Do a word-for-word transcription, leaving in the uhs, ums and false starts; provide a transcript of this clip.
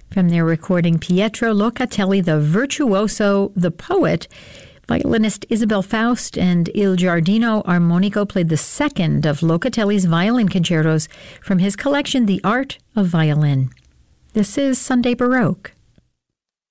From their recording, Pietro Locatelli, the virtuoso, the poet, violinist Isabel Faust, and Il Giardino Armonico played the second of Locatelli's violin concertos from his collection, The Art of Violin. This is Sunday Baroque.